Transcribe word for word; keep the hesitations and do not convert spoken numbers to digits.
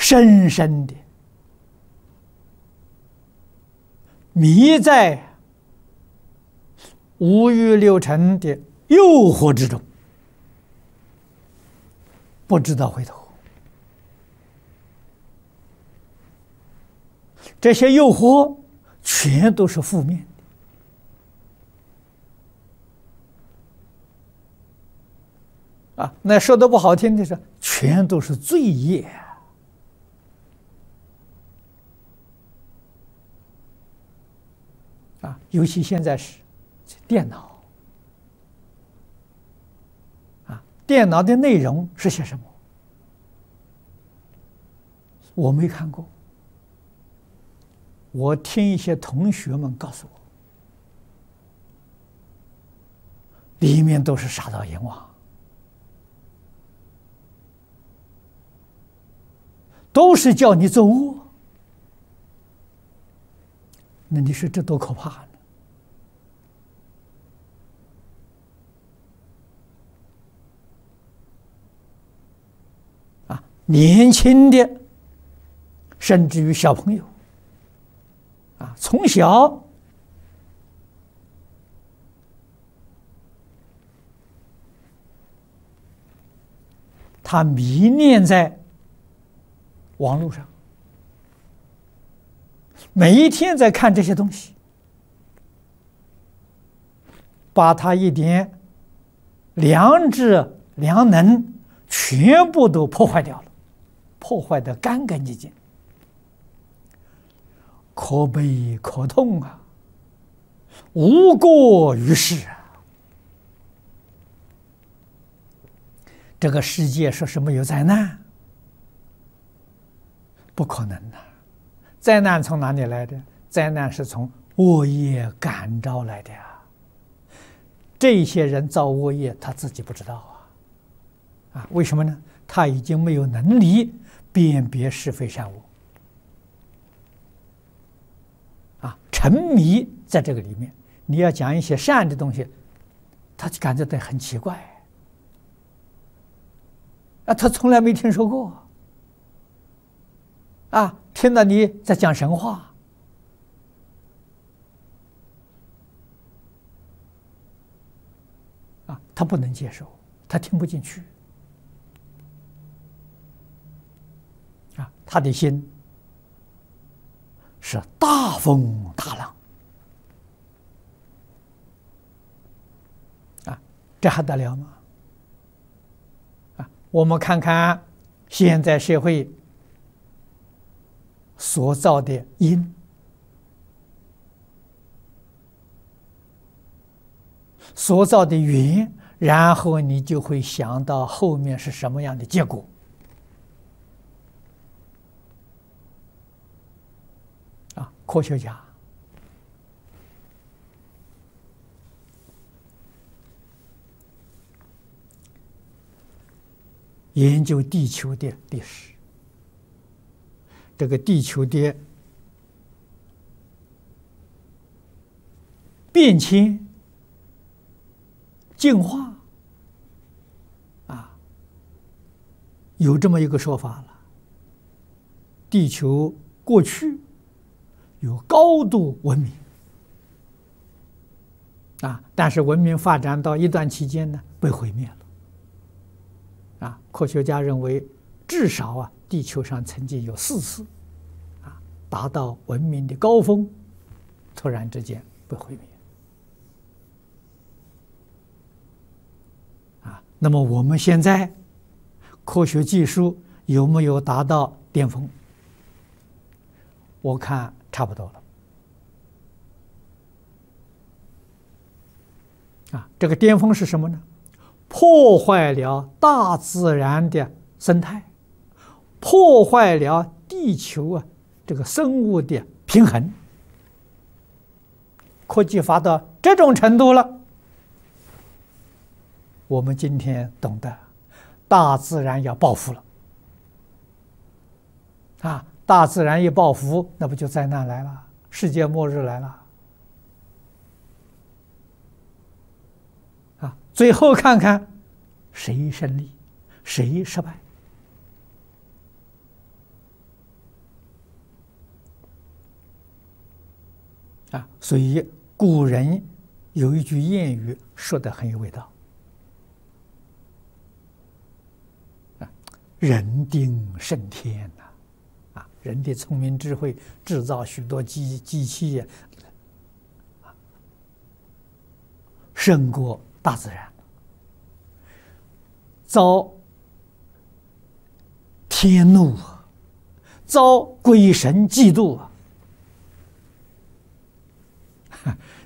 深深的迷在五欲六尘的诱惑之中，不知道回头。这些诱惑全都是负面的啊！那说的不好听的是，全都是罪业啊！尤其现在是电脑啊，电脑的内容是些什么？我没看过。我听一些同学们告诉我，里面都是杀盗淫妄，都是叫你作恶。那你说这多可怕呢？啊，年轻的，甚至于小朋友。啊，从小他迷恋在网络上，每一天在看这些东西，把他一点良知、良能全部都破坏掉了，破坏得干干净净。可悲可痛啊！无过于世啊！这个世界说是没有灾难，不可能的。灾难从哪里来的？灾难是从恶业感召来的呀。这些人造恶业，他自己不知道啊！啊，为什么呢？他已经没有能力辨别是非善恶。啊，沉迷在这个里面，你要讲一些善的东西，他就感觉到很奇怪。啊，他从来没听说过。啊，听到你在讲神话，啊，他不能接受，他听不进去。啊，他的心是大风大浪啊，这还得了吗？啊，我们看看现在社会所造的因，所造的缘，然后你就会想到后面是什么样的结果。啊，科学家研究地球的历史，这个地球的变迁、进化，啊，有这么一个说法了：地球过去有高度文明，啊，但是文明发展到一段期间呢，被毁灭了。啊，科学家认为，至少啊，地球上曾经有四次，啊，达到文明的高峰，突然之间被毁灭。啊，那么我们现在科学技术有没有达到巅峰？我看差不多了。啊，这个巅峰是什么呢？破坏了大自然的生态，破坏了地球啊这个生物的平衡。科技发到这种程度了，我们今天懂得，大自然要报复了。啊，大自然一报复，那不就灾难来了，世界末日来了。啊，最后看看谁胜利，谁失败。 啊，所以古人有一句谚语说的很有味道。啊，人定胜天呐！啊，人的聪明智慧制造许多机机器，胜过大自然，遭天怒啊，遭鬼神嫉妒啊！